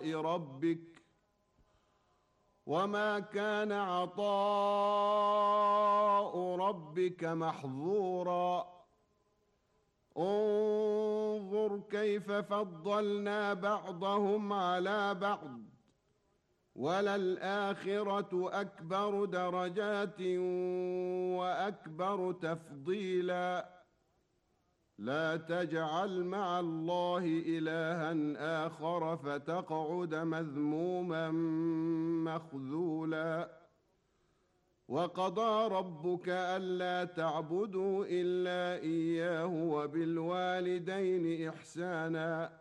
عطاء ربك وما كان عطاء ربك محظورا انظر كيف فضلنا بعضهم على بعض وللآخرة أكبر درجات وأكبر تفضيلا لا تجعل مع الله إلها آخر فتقعد مذموما مخذولا وقضى ربك ألا تعبدوا إلا إياه وبالوالدين إحسانا